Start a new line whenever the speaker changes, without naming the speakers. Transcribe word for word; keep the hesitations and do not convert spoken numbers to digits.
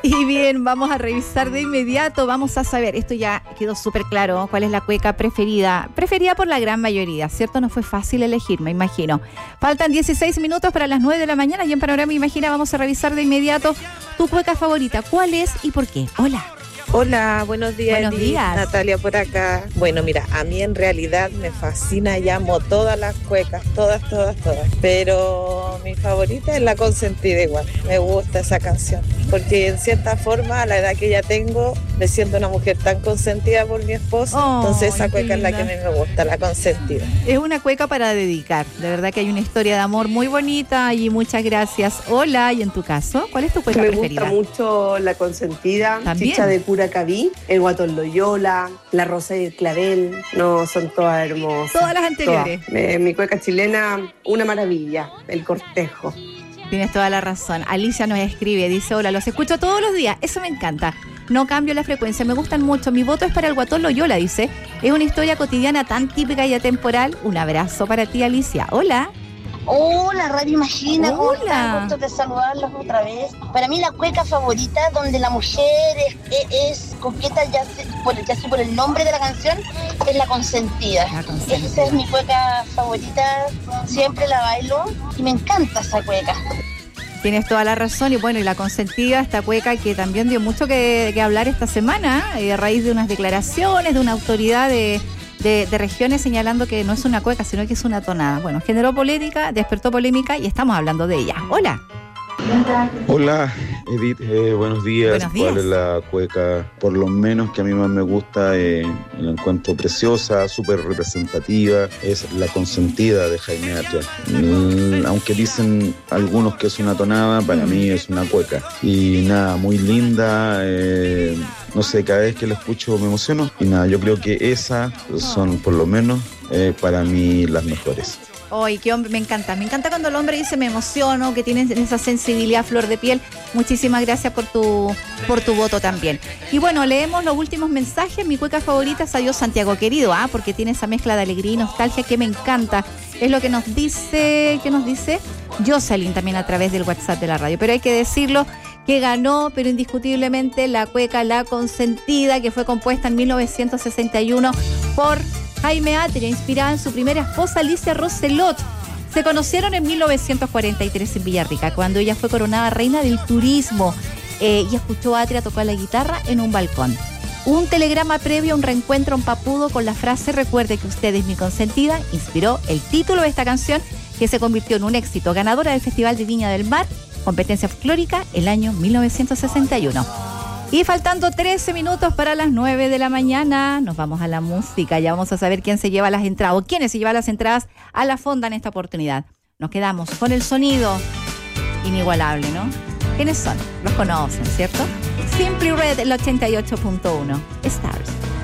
Y bien, vamos a revisar de inmediato, vamos a saber, esto ya quedó súper claro, cuál es la cueca preferida, preferida por la gran mayoría, ¿cierto? No fue fácil elegir, me imagino. Faltan dieciséis minutos para las nueve de la mañana y en Panorama Imagina vamos a revisar de inmediato tu cueca favorita. ¿Cuál es y por qué? Hola.
Hola, buenos días.
Buenos días.
Natalia por acá. Bueno, mira, a mí en realidad me fascina y amo todas las cuecas, todas, todas, todas. Pero mi favorita es La Consentida igual. Me gusta esa canción. Porque en cierta forma, a la edad que ya tengo, me siento una mujer tan consentida por mi esposo.
Oh,
entonces esa cueca
linda.
es la que a mí me gusta, La Consentida.
Es una cueca para dedicar. De verdad que hay una historia de amor muy bonita y muchas gracias. Hola, y en tu caso, ¿cuál es tu cueca
me
preferida?
Me gusta mucho La Consentida,
¿También?
Chicha de Curacaví, El Guatón Loyola, La Rosa y el Clavel. No, son todas hermosas.
Todas las anteriores.
Todas. Eh, mi cueca chilena, una maravilla, El Cortejo.
Tienes toda la razón. Alicia nos escribe, dice, hola, los escucho todos los días. Eso me encanta. No cambio la frecuencia, me gustan mucho. Mi voto es para El Guatón Loyola, dice. Es una historia cotidiana tan típica y atemporal. Un abrazo para ti, Alicia. Hola.
Hola, Radio Imagina.
Hola.
Gusto de saludarlos otra vez. Para mí la cueca favorita donde la mujer es, es, es coqueta, ya sea, por, ya sea por el nombre de la canción, es La Consentida.
La Consentida.
Esa es mi cueca favorita. Siempre la bailo y me encanta esa cueca.
Tienes toda la razón y bueno, y La Consentida, esta cueca que también dio mucho que, que hablar esta semana, eh, a raíz de unas declaraciones de una autoridad de, de, de regiones señalando que no es una cueca, sino que es una tonada. Bueno, generó polémica, despertó polémica y estamos hablando de ella. Hola.
Hola, Edith, eh, buenos días.
Buenos días.
¿Cuál es la cueca, por lo menos que a mí más me gusta, eh, la encuentro preciosa, súper representativa? Es La Consentida de Jaime Atria. Mm, aunque dicen algunos que es una tonada, para mí es una cueca. Y nada, muy linda, eh, no sé, cada vez que la escucho me emociono. Y nada, yo creo que esas son por lo menos eh, para mí las mejores.
Ay, qué hombre, me encanta. Me encanta cuando el hombre dice me emociono, que tiene esa sensibilidad a flor de piel. Muchísimas gracias por tu por tu voto también. Y bueno, leemos los últimos mensajes. Mi cueca favorita es Adiós Santiago Querido, ¿ah? Porque tiene esa mezcla de alegría y nostalgia que me encanta. Es lo que nos dice, ¿qué nos dice? Jocelyn también a través del WhatsApp de la radio. Pero hay que decirlo, que ganó, pero indiscutiblemente, la cueca La Consentida, que fue compuesta en mil novecientos sesenta y uno por Jaime Atria, inspirada en su primera esposa Alicia Roselot. Se conocieron en mil novecientos cuarenta y tres en Villarrica, cuando ella fue coronada reina del turismo, eh, y escuchó a Atria tocar la guitarra en un balcón. Un telegrama previo a un reencuentro en Papudo con la frase "recuerde que usted es mi consentida" inspiró el título de esta canción, que se convirtió en un éxito, ganadora del Festival de Viña del Mar, competencia folclórica, el año mil novecientos sesenta y uno. Y faltando trece minutos para las nueve de la mañana, nos vamos a la música. Ya vamos a saber quién se lleva las entradas o quiénes se llevan las entradas a la fonda en esta oportunidad. Nos quedamos con el sonido inigualable, ¿no? ¿Quiénes son? Los conocen, ¿cierto? Simply Red, el ochenta y ocho punto uno. Stars.